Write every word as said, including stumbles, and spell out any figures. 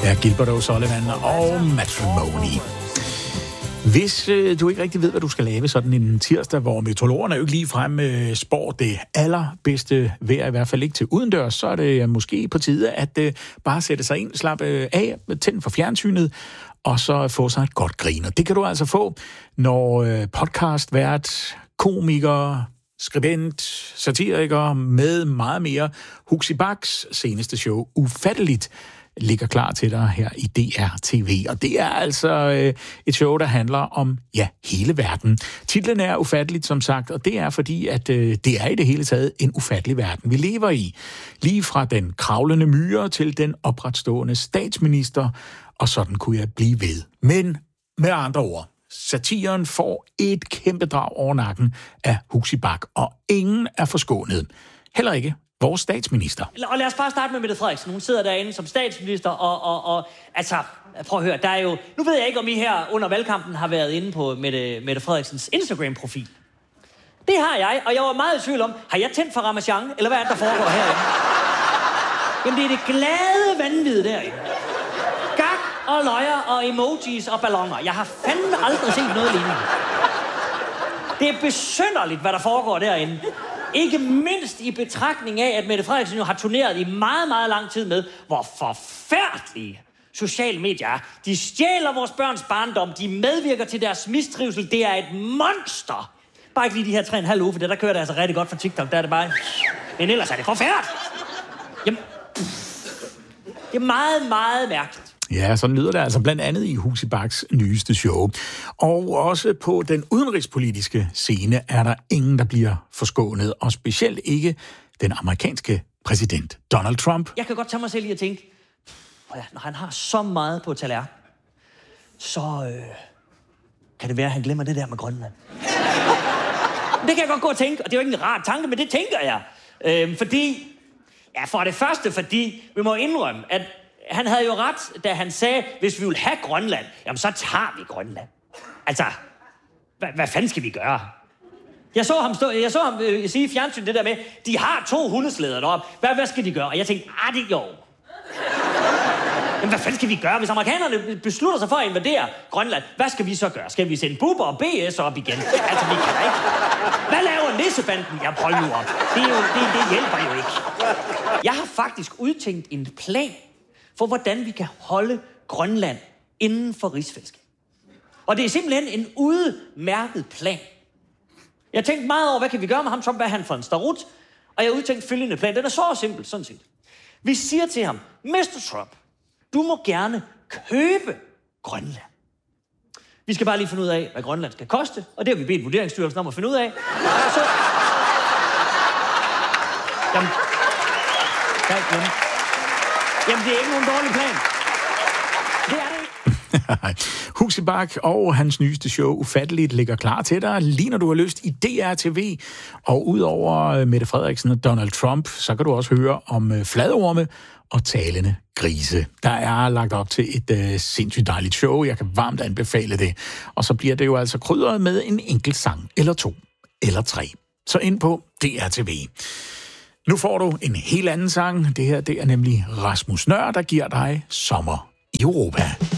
Ja, Gilbert O'Sullivan og Matrimony. Hvis øh, du ikke rigtig ved, hvad du skal lave sådan en tirsdag, hvor meteorologerne jo ikke ligefrem øh, spår det allerbedste vejr, i hvert fald ikke til udendørs, så er det måske på tide at øh, bare sætte sig ind, slappe øh, af, tænde for fjernsynet, og så få sig et godt grin. Og det kan du altså få, når øh, podcastvært, komiker, skribent, satiriker med meget mere, Huxi Bachs seneste show, Ufatteligt, ligger klar til dig her i D R T V. Og det er altså øh, et show, der handler om, ja, hele verden. Titlen er Ufatteligt, som sagt, og det er fordi, at øh, det er i det hele taget en ufattelig verden, vi lever i. Lige fra den kravlende myre til den opretstående statsminister, og sådan kunne jeg blive ved. Men med andre ord, satiren får et kæmpe drag over nakken af Huxi Bach, og ingen er forskånet. Heller ikke vores statsminister. Og lad os bare starte med Mette Frederiksen. Hun sidder derinde som statsminister, og, og, og altså, prøv at høre, der er jo... Nu ved jeg ikke, om I her under valgkampen har været inde på Mette, Mette Frederiksens Instagram-profil. Det har jeg, og jeg var meget i tvivl om, har jeg tændt for Ramachan, eller hvad er det, der foregår herinde? Jamen, det er det glade vanvid derinde. Gak og løjer og emojis og balloner. Jeg har fandme aldrig set noget lignende. Det er besynderligt, hvad der foregår derinde. Ikke mindst i betragtning af, at Mette Frederiksen jo har turneret i meget, meget lang tid med, hvor forfærdelige sociale medier er. De stjæler vores børns barndom, de medvirker til deres mistrivsel. Det er et monster. Bare ikke lige de her tre og en halv uge, for det der kører det altså rigtig godt for TikTok. Der er det bare... Men ellers er det forfærdeligt. Jamen... Det er meget, meget mærkeligt. Ja, sådan lyder det altså blandt andet i Huxi Bachs nyeste show. Og også på den udenrigspolitiske scene er der ingen, der bliver forskånet, og specielt ikke den amerikanske præsident Donald Trump. Jeg kan godt tage mig selv i at tænke, når han har så meget på tallerken, så øh, kan det være, at han glemmer det der med Grønland. Det kan jeg godt gå og tænke, og det er jo ikke en rar tanke, men det tænker jeg. Øh, fordi, ja, for det første, fordi vi må indrømme, at han havde jo ret, da han sagde, hvis vi vil have Grønland, jamen så tager vi Grønland. Altså, hvad, hvad fanden skal vi gøre? Jeg så ham, stå, jeg så ham øh, sige i fjernsyn det der med, de har to hundeslæder deroppe. Hvad, hvad skal de gøre? Og jeg tænkte, ah, det jo. Jamen, hvad fanden skal vi gøre? Hvis amerikanerne beslutter sig for at invadere Grønland, hvad skal vi så gøre? Skal vi sende Bubber og B S op igen? Altså, vi kan ikke. Hvad laver Nissebanden? Jeg prøver nu op. Det, er jo, det, det hjælper jo ikke. Jeg har faktisk udtænkt en plan for hvordan vi kan holde Grønland inden for rigsfællesskabet. Og det er simpelthen en udmærket plan. Jeg tænkte meget over, hvad kan vi gøre med ham, Trump, hvad er han for en starut? Og jeg udtænkte følgende plan. Den er så simpel, sådan set. Vi siger til ham, mister Trump, du må gerne købe Grønland. Vi skal bare lige finde ud af, hvad Grønland skal koste, og det har vi bedt Vurderingsstyrelsen om at finde ud af. Så... Jamen... Jamen... Jamen, det er ikke nogen dårlig plan. Det er det ikke. Huxi Bach og hans nyeste show, Ufatteligt, ligger klar til dig, lige når du har lyst i D R T V. Og udover Mette Frederiksen og Donald Trump, så kan du også høre om fladorme og talende grise. Der er lagt op til et uh, sindssygt dejligt show. Jeg kan varmt anbefale det. Og så bliver det jo altså krydret med en enkelt sang, eller to, eller tre. Så ind på D R T V. Nu får du en helt anden sang. Det her, det er nemlig Rasmus Nøhr, der giver dig Sommer i Europa.